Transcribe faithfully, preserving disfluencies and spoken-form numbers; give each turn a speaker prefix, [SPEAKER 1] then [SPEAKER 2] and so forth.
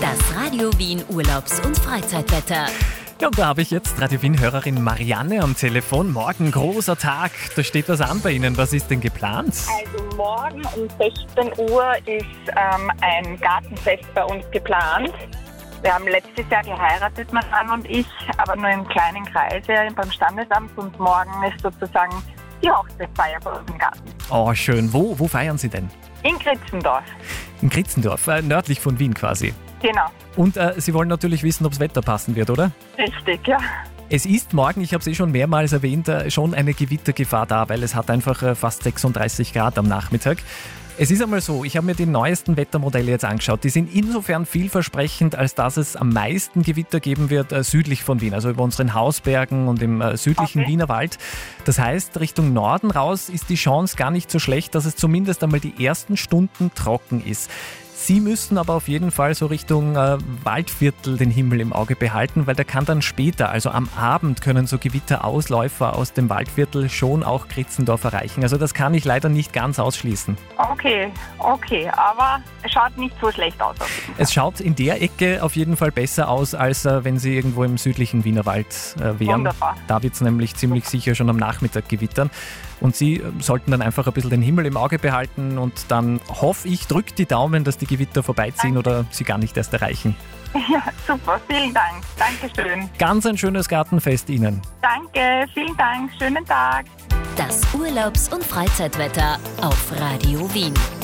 [SPEAKER 1] Das Radio Wien Urlaubs- und Freizeitwetter.
[SPEAKER 2] Ja, und da habe ich jetzt Radio Wien-Hörerin Marianne am Telefon. Morgen, großer Tag. Da steht was an bei Ihnen. Was ist denn geplant?
[SPEAKER 3] Also morgen um sechzehn Uhr ist ähm, ein Gartenfest bei uns geplant. Wir haben letztes Jahr geheiratet, mein Mann und ich, aber nur im kleinen Kreise beim Standesamt. Und morgen ist sozusagen die Hochzeitsfeier bei uns im Garten.
[SPEAKER 2] Oh, schön. Wo, wo feiern Sie denn?
[SPEAKER 3] In Kritzendorf.
[SPEAKER 2] In Kritzendorf, äh, nördlich von Wien quasi.
[SPEAKER 3] Genau,
[SPEAKER 2] Und äh, Sie wollen natürlich wissen, ob das Wetter passen wird, oder?
[SPEAKER 3] richtig, ja.
[SPEAKER 2] Es ist morgen, ich habe es eh schon mehrmals erwähnt, äh, schon eine Gewittergefahr da, weil es hat einfach äh, fast sechsunddreißig Grad am Nachmittag. Es ist einmal so, ich habe mir die neuesten Wettermodelle jetzt angeschaut. Die sind insofern vielversprechend, als dass es am meisten Gewitter geben wird äh, südlich von Wien, also über unseren Hausbergen und im äh, südlichen
[SPEAKER 3] Okay.
[SPEAKER 2] Wienerwald. Das heißt, Richtung Norden raus ist die Chance gar nicht so schlecht, dass es zumindest einmal die ersten Stunden trocken ist. Sie müssen aber auf jeden Fall so Richtung äh, Waldviertel den Himmel im Auge behalten, weil da kann dann später, also am Abend, können so Gewitterausläufer aus dem Waldviertel schon auch Kritzendorf erreichen. Also das kann ich leider nicht ganz ausschließen.
[SPEAKER 3] Okay, okay, aber es schaut nicht so schlecht aus. Auf jeden Fall.
[SPEAKER 2] Es schaut in der Ecke auf jeden Fall besser aus, als äh, wenn Sie irgendwo im südlichen Wienerwald äh, wären.
[SPEAKER 3] Wunderbar.
[SPEAKER 2] Da wird es nämlich ziemlich sicher schon am Nachmittag gewittern. Und Sie äh, sollten dann einfach ein bisschen den Himmel im Auge behalten und dann hoffe ich, drückt die Daumen, dass die Gewitter vorbeiziehen oder Sie gar nicht erst erreichen.
[SPEAKER 3] Ja, super, vielen Dank. Dankeschön.
[SPEAKER 2] Ganz ein schönes Gartenfest Ihnen.
[SPEAKER 3] Danke, vielen Dank. Schönen Tag.
[SPEAKER 1] Das Urlaubs- und Freizeitwetter auf Radio Wien.